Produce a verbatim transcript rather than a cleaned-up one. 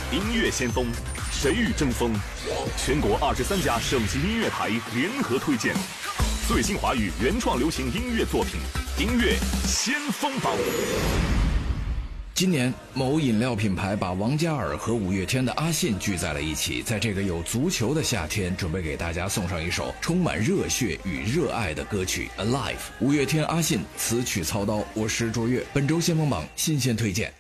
音乐先锋，谁与争锋？全国二十三家省级音乐台联合推荐最新华语原创流行音乐作品《音乐先锋榜》。 今年，某饮料品牌把王嘉尔和五月天的阿信聚在了一起，在这个有足球的夏天，准备给大家送上一首充满热血与热爱的歌曲《Alive》。五月天阿信词曲操刀，我是卓越。本周先锋榜新鲜推荐。